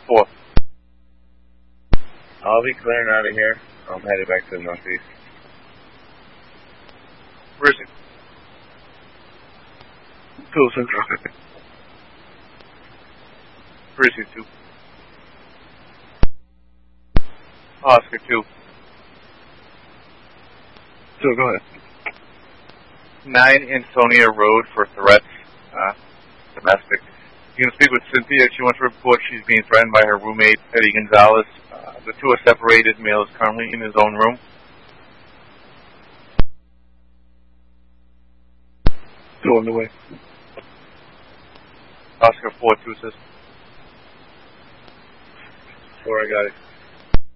4. I'll be clearing out of here. I'm headed back to the northeast. Where is he? Phil Central. Where is he, 2? Oscar 2. So go ahead. 9 Ansonia Road for threats. Domestic. You can speak with Cynthia. She wants to report she's being threatened by her roommate, Eddie Gonzalez. The two are separated. Male is currently in his own room. Still on the way. Oscar 4, 2 says. 4, I got it.